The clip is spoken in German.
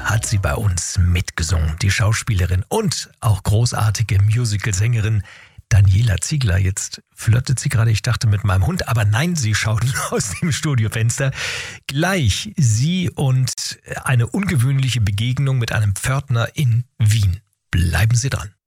hat sie bei uns mitgesungen. Die Schauspielerin und auch großartige Musicalsängerin Daniela Ziegler. Jetzt flirtet sie gerade, ich dachte, mit meinem Hund, aber nein, sie schaut aus dem Studiofenster. Gleich sie und eine ungewöhnliche Begegnung mit einem Pförtner in Wien. Bleiben Sie dran.